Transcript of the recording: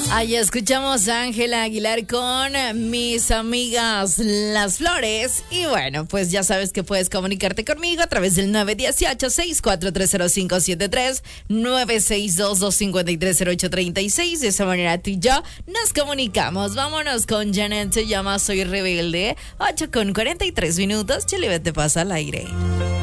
Ahí escuchamos a Ángela Aguilar con Mis Amigas Las Flores. Y bueno, pues ya sabes que puedes comunicarte conmigo a través del 918-6430573, 962-253-0836. De esa manera tú y yo nos comunicamos. Vámonos con Janet, se llama Soy Rebelde. 8:43 minutos. Chile, te pasa al aire.